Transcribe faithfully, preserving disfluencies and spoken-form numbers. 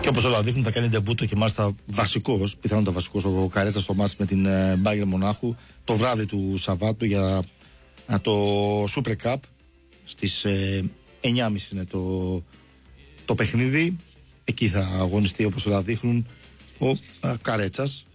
Και όπως όλα δείχνουν, θα κάνει ντεμπούτο και μάλιστα βασικός, πιθανότατα βασικός ο Καρέτσας στο μάτς με την Bayern Μονάχου το βράδυ του Σαββάτου για το Super Cup. Στις εννιά και μισή είναι το, το παιχνίδι. Εκεί θα αγωνιστεί, όπως όλα δείχνουν, ο α, Καρέτσας.